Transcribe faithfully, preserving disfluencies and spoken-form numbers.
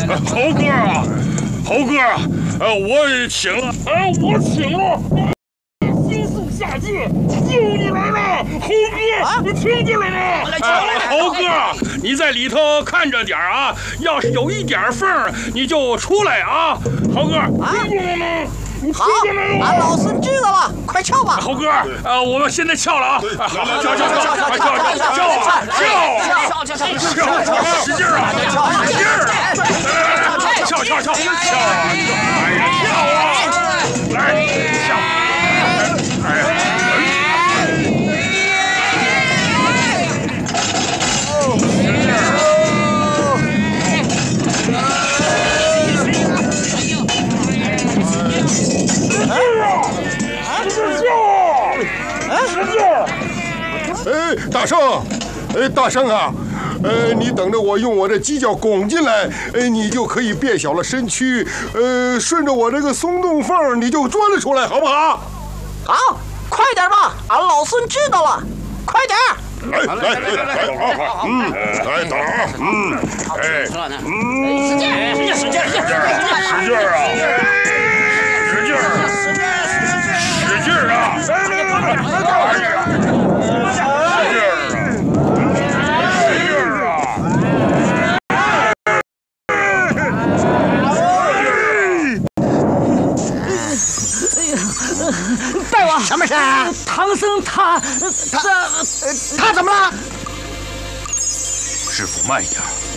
猴哥啊，猴哥，呃，我请了，呃，我请了。 星宿下界，救你来了，猴哥，啊、你听见了没？我来救来猴哥，你在里头看着点啊，要是有一点缝，你就出来啊，猴哥，听见了吗？ 好，俺老孙知道了，快撬吧， 猴哥，呃，我们现在撬了啊，好，撬撬撬撬撬撬撬撬撬撬撬，使劲啊，使劲儿，撬撬撬撬，哎呀，撬啊，来撬。 哎，大圣，哎，大圣啊，呃，你等着我用我的犄角拱进来，哎，你就可以变小了身躯，呃，顺着我这个松洞缝，你就钻了出来，好不好？ 好，快点吧，俺老孙知道了，快点！ 来来来来来，好，嗯，来等啊，嗯，哎，嗯， 使劲，使劲，使劲， 使劲啊！使劲儿，使劲儿，使劲儿啊！哎呀！ 大王，什么事啊？唐僧他他他怎么了？ 师傅慢一点。